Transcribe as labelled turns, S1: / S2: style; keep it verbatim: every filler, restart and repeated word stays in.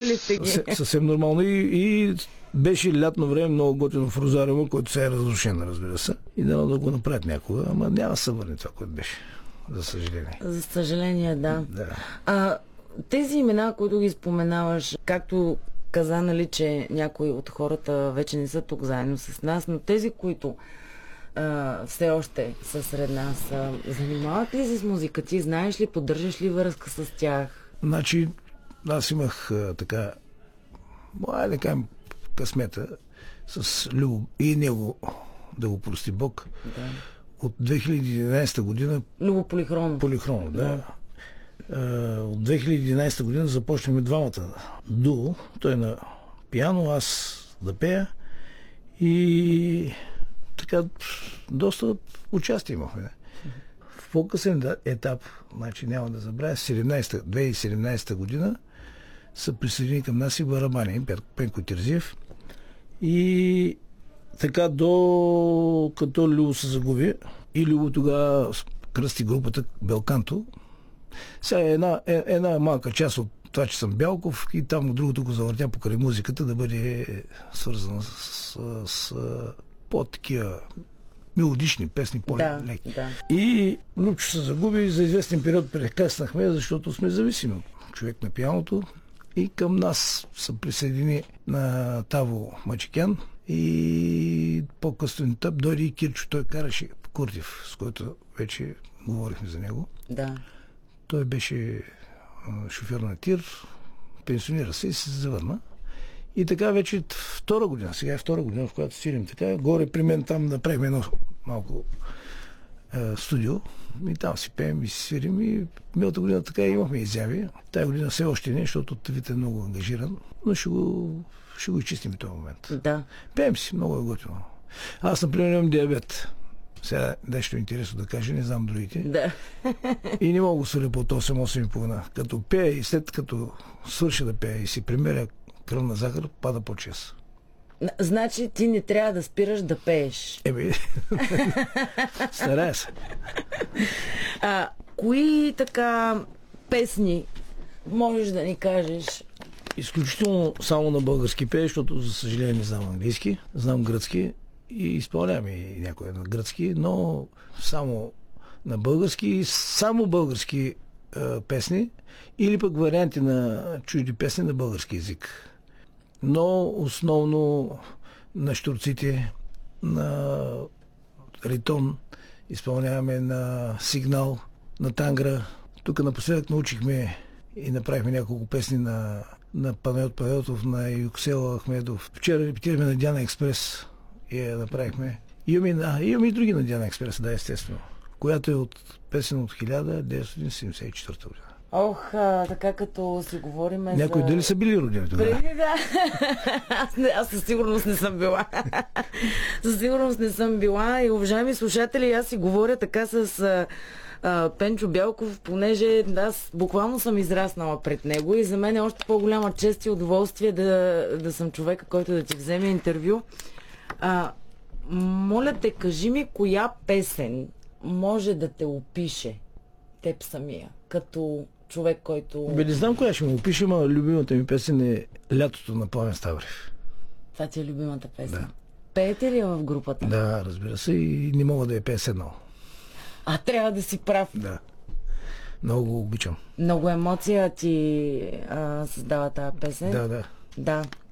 S1: ли сте ги?
S2: Съвсем, съвсем нормално. И, и беше лятно време много готино в Розариума, който сега е разрушен, разбира се. И да да го направят някога, ама няма да се върне това, което беше. За съжаление.
S1: За съжаление, да.
S2: Да.
S1: А, тези имена, които ги споменаваш, както каза, нали, че някои от хората вече не са тук заедно с нас, но тези, които а, все още са сред нас, а, занимават ли се с музика? Ти знаеш ли, поддържаш ли връзка с тях?
S2: Значи, аз имах а, така, айде да кажем, късмета с Любо и него, да го прости Бог,
S1: Да.
S2: от две хиляди и единадесета година
S1: Любо Полихронов.
S2: Полихронов, да. да. От две хиляди и единадесета година започнахме двамата дуо. Той на пиано, аз да пея. И така доста участие имахме. В по-късен етап, значи няма да забравя, две хиляди и седемнадесета година са присъедини към нас и барабани, Пенко Терзиев. И така до като Любо се загуби и Любо тогава кръсти групата Белканто. Сега е една, е, една малка част от това, че съм Бялков и там другото го завъртя покрай музиката да бъде свързана с, с, с по-такива мелодични песни, по-леки.
S1: Да, да.
S2: И Любчо се загуби и за известен период прекъснахме, защото сме зависими от човек на пианото. И към нас се присъедини на Таво Мачикян и по-късен етап дойде и Кирчо. Той караше Куртев, с който вече говорихме за него.
S1: Да.
S2: Той беше шофьор на тир, пенсионира се и се завърна. И така вече втора година, сега е втора година, в която свирим така. Горе при мен там направихме едно малко е, студио и там си пеем и си свирим и миналата година така имахме изяви. Тая година все още не, защото Тавит е много ангажиран, но ще го, ще го изчистим в този момент.
S1: Да.
S2: Пеем си, много е готино. Аз, например, имам диабет. Сега нещо интересно да кажа, не знам другите.
S1: Да.
S2: И не мога да сваля по осем осем и половина. Като пея и след като свърша да пея и си премеря кръвна захар, пада по шест.
S1: Значи ти не трябва да спираш да пееш.
S2: Еми, старая се.
S1: А, кои така песни можеш да ни кажеш?
S2: Изключително само на български пея, защото за съжаление не знам английски, знам гръцки и изпълнявам и някои на гръцки, но само на български, само български е, песни или пък варианти на чужди песни на български език. Но основно на щурците, на ритон, изпълняваме на сигнал, на тангра. Тук напоследък научихме и направихме няколко песни на, на Панайот Панайотов, на Юксел Ахмедов. Вчера репетираме на Диана Експрес и я направихме. Имаме, а, имаме и други на Диана Експрес, да, естествено, която е от песен от хиляда деветстотин седемдесет и четвърта година.
S1: Ох, а, така като си говорим за...
S2: Някой дали са били родени тогава?
S1: Преди, да. аз, не, аз със сигурност не съм била. със сигурност не съм била. И, уважаеми слушатели, аз си говоря така с а, а, Пенчо Бялков, понеже аз буквално съм израснала пред него и за мен е още по-голяма чест и удоволствие да, да съм човека, който да ти вземе интервю. А, моля те, кажи ми, коя песен може да те опише теб самия, като човек, който...
S2: Бе, не знам коя ще му опише, но любимата ми песен е Лятото на Пламен Ставрев.
S1: Това ти е любимата песен?
S2: Да.
S1: Пеете ли я в групата?
S2: Да, разбира се, и не мога да я пея с едно.
S1: А, трябва да си прав.
S2: Да. Много го обичам.
S1: Много емоция ти а, създава тази песен.
S2: Да, да.
S1: Да.